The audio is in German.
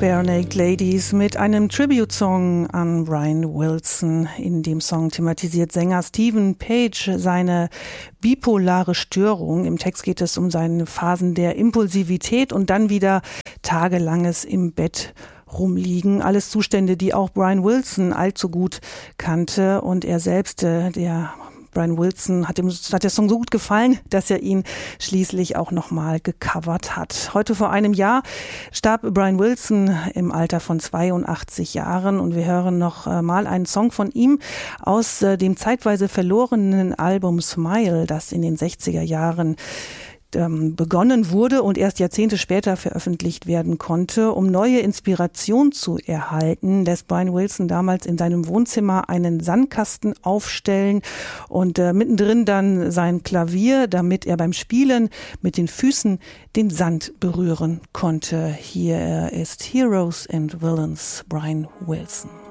Barenaked Ladies mit einem Tribute-Song an Brian Wilson. In dem Song thematisiert Sänger Stephen Page seine bipolare Störung. Im Text geht es um seine Phasen der Impulsivität und dann wieder tagelanges im Bett rumliegen. Alles Zustände, die auch Brian Wilson allzu gut kannte. Und er selbst, der Brian Wilson, hat der Song so gut gefallen, dass er ihn schließlich auch nochmal gecovert hat. Heute vor einem Jahr starb Brian Wilson im Alter von 82 Jahren und wir hören noch mal einen Song von ihm aus dem zeitweise verlorenen Album Smile, das in den 60er Jahren begonnen wurde und erst Jahrzehnte später veröffentlicht werden konnte. Um neue Inspiration zu erhalten, lässt Brian Wilson damals in seinem Wohnzimmer einen Sandkasten aufstellen und mittendrin dann sein Klavier, damit er beim Spielen mit den Füßen den Sand berühren konnte. Hier ist Heroes and Villains, Brian Wilson.